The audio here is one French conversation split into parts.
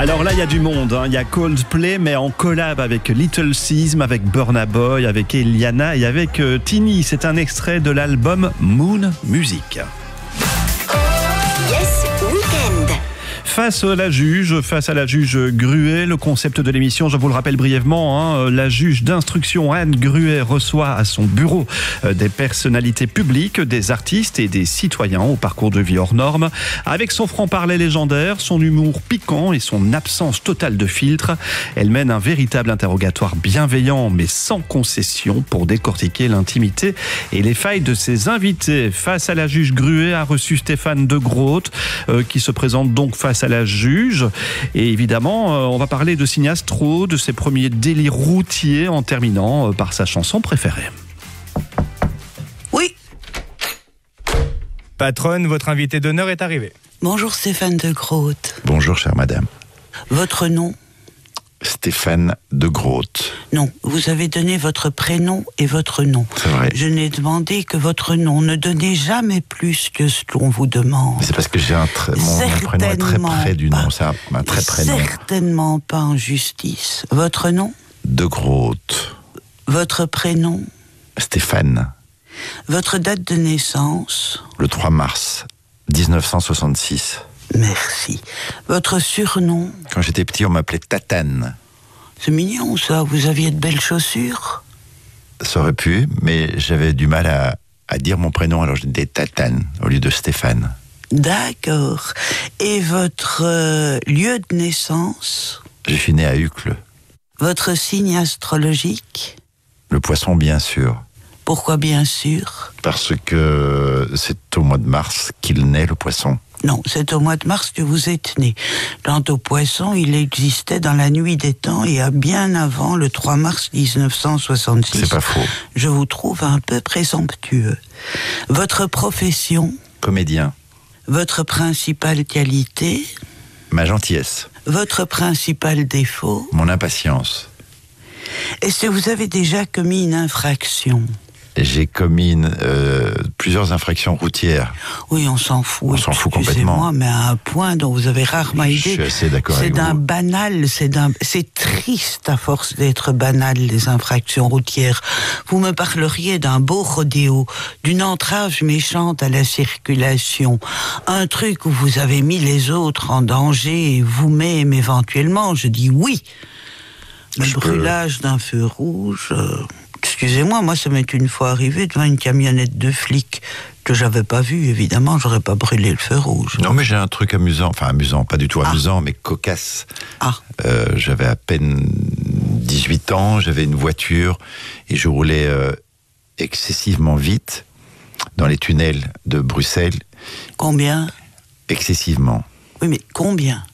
Alors là, il y a du monde. Il y a Coldplay, mais en collab avec Little Seasm, avec Burna Boy, avec Eliana et avec Tini. C'est un extrait de l'album Moon Music. Yes Weekend. Face à la juge Gruet, le concept de l'émission, je vous le rappelle brièvement, la juge d'instruction Anne Gruet reçoit à son bureau des personnalités publiques, des artistes et des citoyens au parcours de vie hors norme. Avec son franc-parler légendaire, son humour piquant et son absence totale de filtre, elle mène un véritable interrogatoire bienveillant mais sans concession pour décortiquer l'intimité et les failles de ses invités. Face à la juge Gruet a reçu Stéphane De Groot qui se présente donc face à la juge. Et évidemment, on va parler de Signastro, de ses premiers délires routiers, en terminant par sa chanson préférée. Oui. Patronne, votre invité d'honneur est arrivé. Bonjour Stéphane De Groot. Bonjour, chère madame. Votre nom? Stéphane De Groot. Non, vous avez donné votre prénom et votre nom. C'est vrai. Je n'ai demandé que votre nom. Ne donnez jamais plus que ce qu'on vous demande. C'est parce que j'ai mon prénom est très près du nom. C'est un très prénom. Certainement pas en justice. Votre nom? De Groot. Votre prénom? Stéphane. Votre date de naissance? Le 3 mars 1966. Merci. Votre surnom? Quand j'étais petit, on m'appelait Tatane. C'est mignon ça, vous aviez de belles chaussures? Ça aurait pu, mais j'avais du mal à dire mon prénom, alors j'étais Tatane au lieu de Stéphane. D'accord. Et votre lieu de naissance? Je suis né à Uccle. Votre signe astrologique? Le poisson, bien sûr. Pourquoi bien sûr? Parce que c'est au mois de mars qu'il naît, le poisson. Non, c'est au mois de mars que vous êtes né. Quant au poisson, il existait dans la nuit des temps et à bien avant le 3 mars 1966. C'est pas faux. Je vous trouve un peu présomptueux. Votre profession? Comédien. Votre principale qualité? Ma gentillesse. Votre principal défaut? Mon impatience. Est-ce que vous avez déjà commis une infraction? J'ai commis plusieurs infractions routières. Oui, on s'en fout. On s'en fout complètement. Excusez-moi, mais à un point dont vous avez rarement idée. Je suis assez d'accord avec vous. C'est d'un banal, c'est triste à force d'être banal, les infractions routières. Vous me parleriez d'un beau rodéo, d'une entrave méchante à la circulation, un truc où vous avez mis les autres en danger et vous-même éventuellement, je dis oui. Le brûlage d'un feu rouge... Excusez-moi, moi ça m'est une fois arrivé devant une camionnette de flics que j'avais pas vue, évidemment, j'aurais pas brûlé le feu rouge. Non, mais j'ai un truc amusant, enfin amusant, pas du tout amusant, mais cocasse. J'avais à peine 18 ans, j'avais une voiture et je roulais excessivement vite dans les tunnels de Bruxelles. Combien? Excessivement. Oui, mais combien?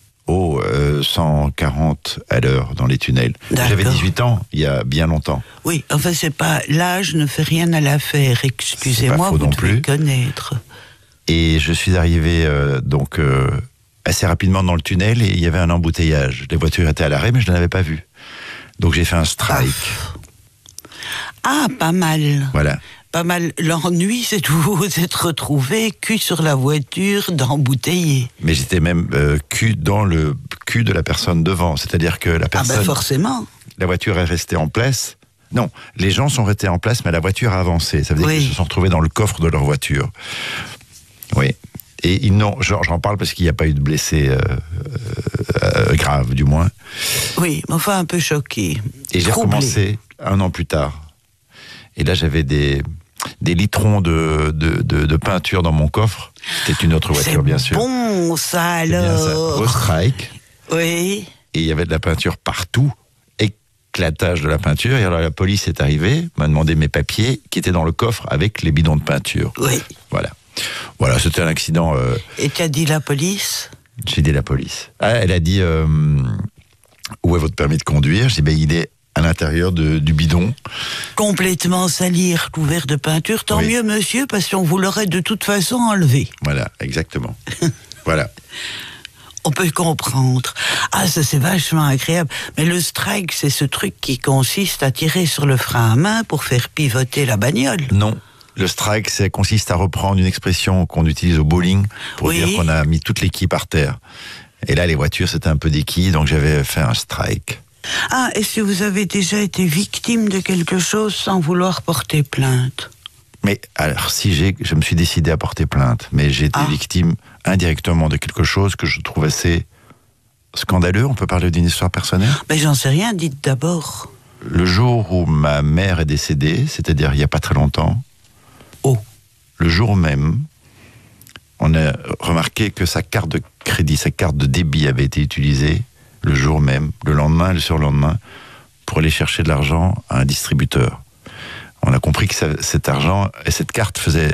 140 à l'heure dans les tunnels. D'accord. J'avais 18 ans, il y a bien longtemps. Oui, enfin c'est pas... L'âge ne fait rien à l'affaire, excusez-moi, vous devez connaître. Et je suis arrivé assez rapidement dans le tunnel et il y avait un embouteillage. Les voitures étaient à l'arrêt, mais je ne l'avais pas vu. Donc j'ai fait un strike. Ah, pas mal. Voilà. Pas mal. L'ennui, c'est que vous vous êtes retrouvé cul sur la voiture d'embouteillé. Mais j'étais même cul dans le cul de la personne devant. C'est-à-dire que la personne... Ah ben forcément. La voiture est restée en place. Non, les gens sont restés en place, mais la voiture a avancé. Ça veut dire qu'ils se sont retrouvés dans le coffre de leur voiture. Oui. Et j'en parle parce qu'il n'y a pas eu de blessés graves, du moins. Oui, mais enfin un peu choqué. Et j'ai recommencé 1 an plus tard. Et là, j'avais des litrons de peinture dans mon coffre. C'était une autre voiture, bien sûr. C'est bon, ça, alors. Au strike. Oui. Et il y avait de la peinture partout. Éclatage de la peinture. Et alors, la police est arrivée, m'a demandé mes papiers qui étaient dans le coffre avec les bidons de peinture. Oui. Voilà, c'était un accident. Et qu'a dit la police? J'ai dit la police. Elle a dit où est votre permis de conduire? J'ai dit il est à l'intérieur du bidon. Complètement sali, couvert de peinture. Tant mieux, monsieur, parce qu'on vous l'aurait de toute façon enlevé. Voilà, exactement. Voilà. On peut comprendre. Ah, ça c'est vachement agréable. Mais le strike, c'est ce truc qui consiste à tirer sur le frein à main pour faire pivoter la bagnole. Non. Le strike, ça consiste à reprendre une expression qu'on utilise au bowling pour dire qu'on a mis toute l'équipe par terre. Et là, les voitures, c'était un peu des quilles, donc j'avais fait un strike. Ah, est-ce que vous avez déjà été victime de quelque chose sans vouloir porter plainte? Mais alors, si je me suis décidé à porter plainte, mais j'ai été victime indirectement de quelque chose que je trouve assez scandaleux. On peut parler d'une histoire personnelle? Mais j'en sais rien, dites d'abord. Le jour où ma mère est décédée, c'est-à-dire il n'y a pas très longtemps, le jour même, on a remarqué que sa carte de crédit, sa carte de débit avait été utilisée le jour même, le lendemain, le surlendemain, pour aller chercher de l'argent à un distributeur. On a compris que cet argent et cette carte avait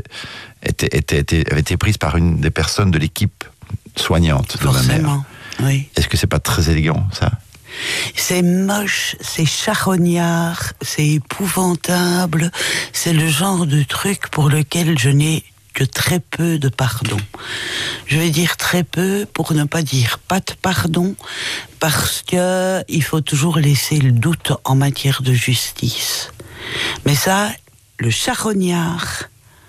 été prise par une des personnes de l'équipe soignante de ma mère. Oui. Est-ce que c'est pas très élégant, ça? C'est moche, c'est charognard, c'est épouvantable. C'est le genre de truc pour lequel je n'ai que très peu de pardon. Je vais dire très peu pour ne pas dire pas de pardon, parce que il faut toujours laisser le doute en matière de justice. Mais ça, le charognard,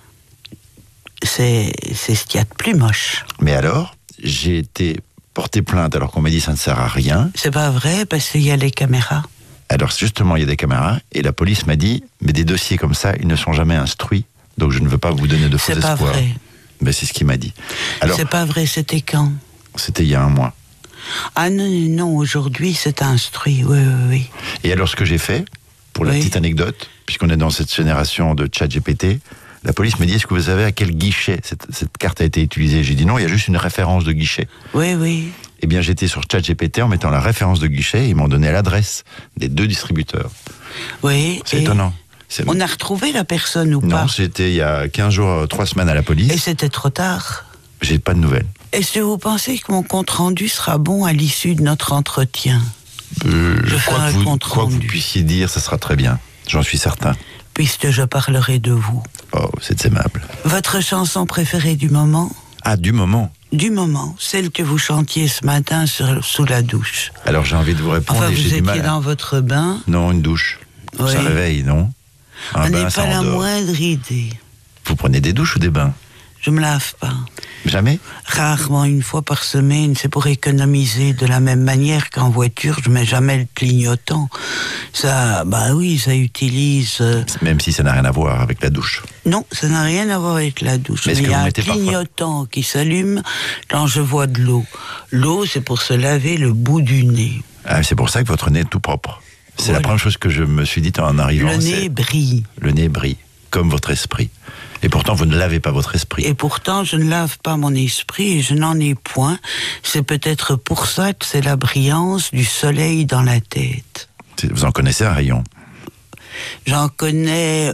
c'est ce qu'il y a de plus moche. Mais alors, j'ai été porter plainte alors qu'on m'a dit ça ne sert à rien. C'est pas vrai, parce qu'il y a les caméras. Alors justement, il y a des caméras, et la police m'a dit, mais des dossiers comme ça, ils ne sont jamais instruits, donc je ne veux pas vous donner de faux espoirs. C'est pas vrai. Mais c'est ce qu'il m'a dit. Alors, c'est pas vrai, c'était quand? C'était il y a 1 mois. Ah non, aujourd'hui c'est instruit, oui. Et alors ce que j'ai fait, pour la petite anecdote, puisqu'on est dans cette génération de ChatGPT, la police me dit, est-ce que vous savez à quel guichet cette carte a été utilisée? J'ai dit non, il y a juste une référence de guichet. Oui. Eh bien, j'étais sur ChatGPT en mettant la référence de guichet et ils m'ont donné l'adresse des 2 distributeurs. Oui. C'est étonnant. On a retrouvé la personne ou pas? Non, c'était il y a 15 jours, 3 semaines à la police. Et c'était trop tard? J'ai pas de nouvelles. Est-ce que vous pensez que mon compte-rendu sera bon à l'issue de notre entretien? Je crois que vous puissiez dire, ça sera très bien. J'en suis certain. Puisque je parlerai de vous. Oh, c'est aimable. Votre chanson préférée du moment? Ah, du moment? Du moment, celle que vous chantiez ce matin sous la douche. Alors j'ai envie de vous répondre. Enfin, vous étiez dans votre bain? Non, une douche. Oui. Ça réveille, non? On n'est pas la moindre idée. Vous prenez des douches ou des bains? Je me lave pas. Jamais? Rarement, 1 fois par semaine. C'est pour économiser. De la même manière qu'en voiture, je mets jamais le clignotant. Ça, ça utilise... Même si ça n'a rien à voir avec la douche. Non, ça n'a rien à voir avec la douche. Mais il y a un clignotant qui s'allume quand je vois de l'eau. L'eau, c'est pour se laver le bout du nez. Ah, c'est pour ça que votre nez est tout propre. C'est la première chose que je me suis dit en arrivant. Le nez brille. Le nez brille, comme votre esprit. Et pourtant, vous ne lavez pas votre esprit. Et pourtant, je ne lave pas mon esprit et je n'en ai point. C'est peut-être pour ça que c'est la brillance du soleil dans la tête. Vous en connaissez un rayon? J'en connais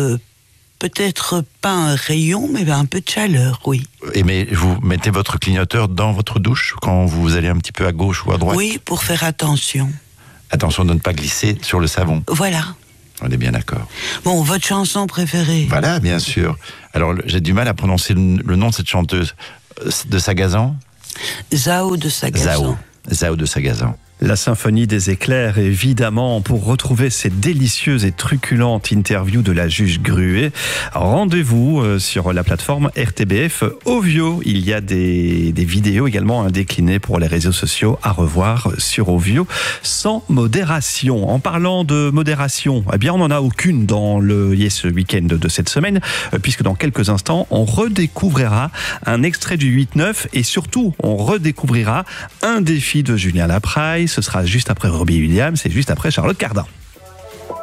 peut-être pas un rayon, mais un peu de chaleur, oui. Et mais vous mettez votre clignoteur dans votre douche quand vous allez un petit peu à gauche ou à droite? Oui, pour faire attention. Attention de ne pas glisser sur le savon. Voilà. On est bien d'accord. Bon, votre chanson préférée? Voilà, bien sûr. Alors, j'ai du mal à prononcer le nom de cette chanteuse. De Sagazan? Zao de Sagazan. Zao de Sagazan. La symphonie des éclairs, évidemment, pour retrouver cette délicieuse et truculente interview de la juge Gruet. Rendez-vous sur la plateforme RTBF Ovio. Il y a des vidéos également déclinées pour les réseaux sociaux à revoir sur Ovio sans modération. En parlant de modération, eh bien, on n'en a aucune dans le Yes Weekend de cette semaine, puisque dans quelques instants, on redécouvrira un extrait du 8-9 et surtout, on redécouvrira un défi de Julien Lapraille. Ce sera juste après Robbie Williams et juste après Charlotte Cardin.